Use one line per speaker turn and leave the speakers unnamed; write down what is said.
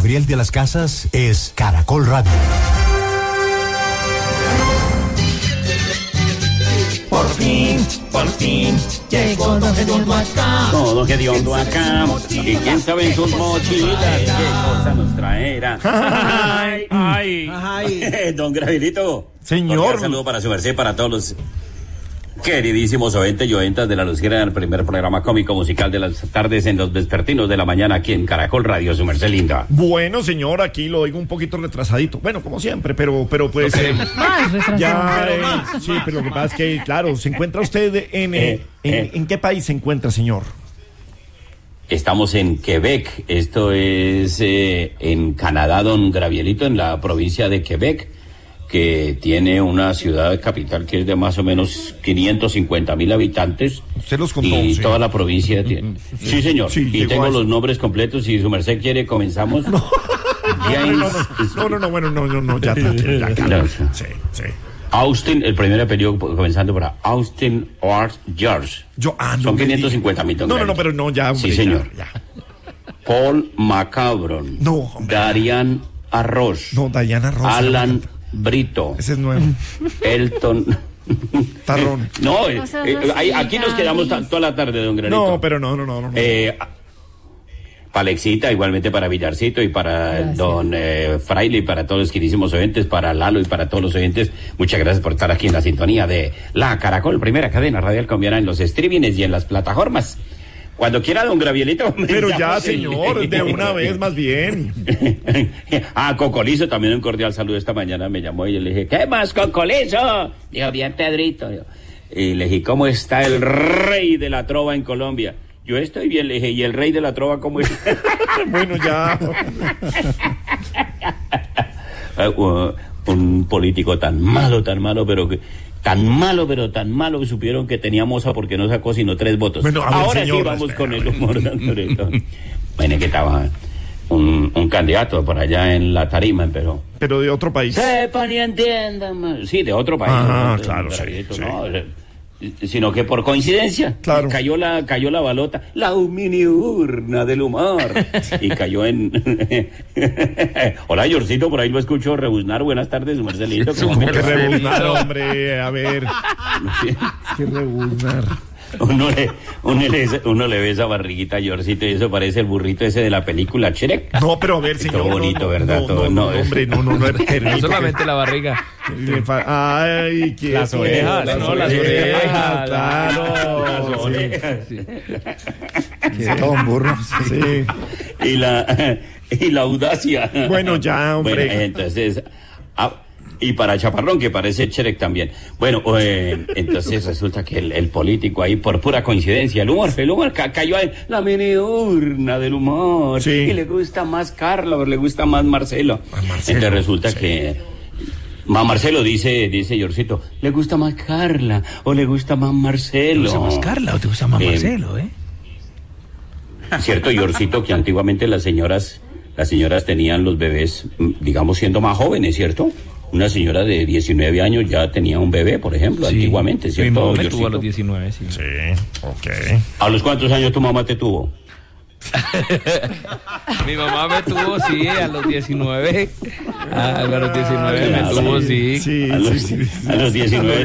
Gabriel de las Casas es Caracol Radio.
Por fin, llegó Don Gediondo acá.
Don Gediondo acá. Y quién sabe en sus mochilas qué cosa nos traerá. Ay. Don Gabrielito.
Señor.
Un saludo para su merced, para todos los queridísimos oyentes y oyentas de la Luz Gira, el primer programa cómico musical de las tardes en los vespertinos de la mañana aquí en Caracol Radio, su merced linda.
Bueno, señor, aquí lo oigo un poquito retrasadito. Bueno, como siempre, pero pues...
Más retrasado.
Ya, sí, pero lo que pasa es que, claro, ¿se encuentra usted en qué país se encuentra, señor?
Estamos en Quebec, esto es en Canadá, don Gabrielito, en la provincia de Quebec, que tiene una ciudad capital que es de más o menos 550,000 habitantes.
Usted los contó,
y
sí.
toda la provincia tiene. Sí, señor.
Sí,
y tengo los nombres completos. Si su merced quiere, comenzamos.
No, bueno, no, ya tranquilo, ya. Sí.
Austin, el primer apellido comenzando para Austin Art George. Son 550,000.
No, pero no, ya, hombre.
Sí, señor.
Ya.
Paul Macabron.
No, hombre.
Darian Arroz.
No, Diana Rosa.
Alan Brito.
Ese es nuevo.
Elton.
Tarrón.
No, aquí nos quedamos toda la tarde, don Granito.
No, pero no.
Para Alexita, igualmente para Villarcito y para don Fraile y para todos los queridísimos oyentes, para Lalo y para todos los oyentes. Muchas gracias por estar aquí en la sintonía de la Caracol, primera cadena radial colombiana en los streamings y en las plataformas. Cuando quiera, don Gabrielito.
Pero ya, señor, de una vez más bien.
Cocolizo, también un cordial saludo esta mañana. Me llamó y yo le dije, ¿qué más, Cocolizo? Dijo, bien, Pedrito. Y le dije, ¿cómo está el rey de la trova en Colombia? Yo estoy bien, le dije, ¿y el rey de la trova cómo está?
Bueno, ya.
Un político tan malo, pero que... Tan malo que supieron que tenía moza porque no sacó sino 3 votos.
Bueno,
ahora
señor,
sí vamos con el humor. Bueno, que estaba un candidato por allá en la tarima,
pero de otro país.
Sepan y entiendan. Sí, de otro país.
Claro, sí.
Sino que por coincidencia cayó la balota, la mini urna del humor, y cayó en... Hola, Yorcito, por ahí lo escucho rebuznar. Buenas tardes, Marcelito.
¿Cómo que rebuznar, hombre? A ver. ¿Qué rebuznar?
Uno le ve esa barriguita a Yorcito y eso parece el burrito ese de la película Shrek.
No, pero a ver, señor.
Todo bonito, ¿verdad?
Hombre, no.
No solamente la barriga.
Ay, qué...
Las orejas,
las orejas, claro.
Las orejas.
Qué don burro. Sí.
Y la audacia.
Bueno, ya, hombre.
Bueno, entonces... y para Chaparrón, que parece Shrek también. Bueno, entonces resulta que el político ahí, por pura coincidencia, el humor cayó en la mini urna del humor.
Sí.
Y le gusta más Carla, o le gusta más Marcelo. Entonces resulta que... Marcelo dice Yorcito, ¿le gusta más Carla o le gusta más Marcelo?
¿Te gusta más Carla o te gusta más Marcelo,
Cierto, Yorcito, que antiguamente las señoras tenían los bebés, digamos, siendo más jóvenes, ¿cierto? Una señora de 19 años ya tenía un bebé, por ejemplo, antiguamente, ¿cierto?
Mi mamá me tuvo a los 19, sí.
Sí, ok.
¿A los cuántos años tu mamá te tuvo?
Mi mamá me tuvo, sí, a los 19. A los 19 me tuvo, sí.
Sí,
A los 19